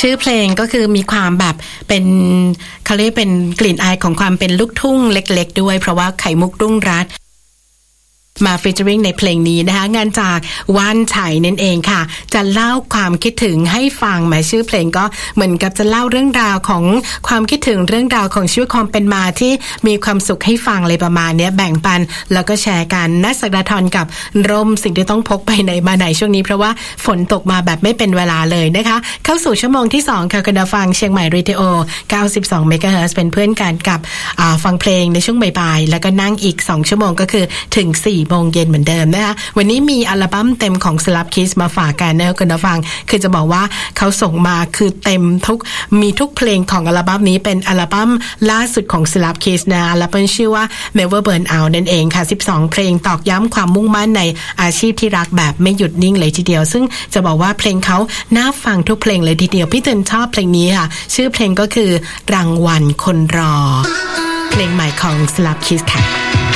ชื่อเพลงก็คือมีความแบบเป็นเขาเรียกเป็นกลิ่นอายของความเป็นลูกทุ่งเล็กๆด้วยเพราะว่าไข่มุกรุ่งรัตน์มาฟีเจอริ่งในเพลงนี้นะคะงานจากว่านไฉนั่นเองค่ะจะเล่าความคิดถึงให้ฟังหมายชื่อเพลงก็เหมือนกับจะเล่าเรื่องราวของความคิดถึงเรื่องราวของชีวิตความเป็นมาที่มีความสุขให้ฟังเลยประมาณนี้แบ่งปันแล้วก็แชร์กันณศักดาธรกับร่มสิ่งที่ต้องพกไปไหนมาไหนช่วงนี้เพราะว่าฝนตกมาแบบไม่เป็นเวลาเลยนะคะเข้าสู่ชั่วโมงที่2ค่ะคุณผู้ฟังเชียงใหม่เรดิโอ92 เมกะเฮิรตซ์เป็นเพื่อนกันกับฟังเพลงในช่วงบ่ายๆแล้วก็นั่งอีก2ชั่วโมงก็คือถึง4 โมงเย็นเหมือนเดิมนะคะวันนี้มีอัลบั้มเต็มของ Slap Kids มาฝากกันนะคุณผู้ฟังคือจะบอกว่าเขาส่งมาคือเต็มมีทุกเพลงของอัลบั้มนี้เป็นอัลบั้มล่าสุดของ Slap Kids นะอัลบั้มชื่อว่า Never Burn Out นั่นเองค่ะ12เพลงตอกย้ำความมุ่งมั่นในอาชีพที่รักแบบไม่หยุดนิ่งเลยทีเดียวซึ่งจะบอกว่าเพลงเขาน่าฟังทุกเพลงเลยทีเดียวพี่เตือนชอบเพลงนี้ค่ะชื่อเพลงก็คือรางวัลคนรอเพลงใหม่ของ Slap Kids ค่ะ